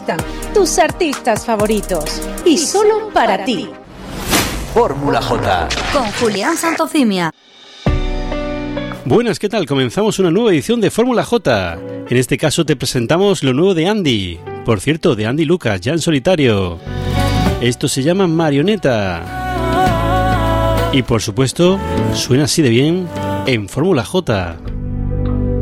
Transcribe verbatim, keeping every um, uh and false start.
gustan, tus artistas favoritos y solo para ti. Fórmula J con Julián Santofimia. Buenas, ¿qué tal? Comenzamos una nueva edición de Fórmula J. En este caso te presentamos lo nuevo de Andy. Por cierto, de Andy Lucas, ya en solitario. Esto se llama Marioneta. Y por supuesto, suena así de bien en Fórmula J.